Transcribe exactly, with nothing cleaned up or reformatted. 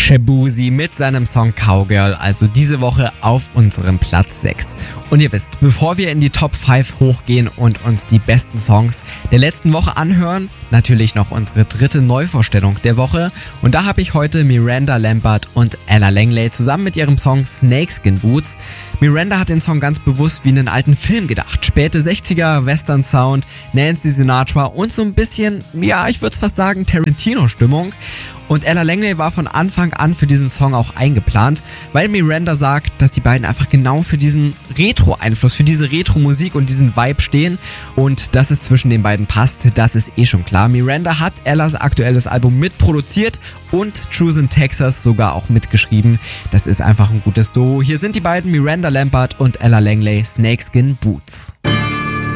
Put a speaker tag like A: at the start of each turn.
A: Shaboozey mit seinem Song Cowgirl, also diese Woche auf unserem Platz sechs. Und ihr wisst, bevor wir in die Top fünf hochgehen und uns die besten Songs der letzten Woche anhören, natürlich noch unsere dritte Neuvorstellung der Woche. Und da habe ich heute Miranda Lambert und Ella Langley zusammen mit ihrem Song Snakeskin Boots. Miranda hat den Song ganz bewusst wie einen alten Film gedacht. Späte sechziger Western Sound, Nancy Sinatra und so ein bisschen, ja, ich würde es fast sagen, Tarantino-Stimmung. Und Ella Langley war von Anfang an für diesen Song auch eingeplant, weil Miranda sagt, dass die beiden einfach genau für diesen Retro-Einfluss, für diese Retro-Musik und diesen Vibe stehen und dass es zwischen den beiden passt, das ist eh schon klar. Miranda hat Ellas aktuelles Album mitproduziert und Truth in Texas sogar auch mitgeschrieben. Das ist einfach ein gutes Duo. Hier sind die beiden, Miranda Lambert und Ella Langley, Snakeskin Boots.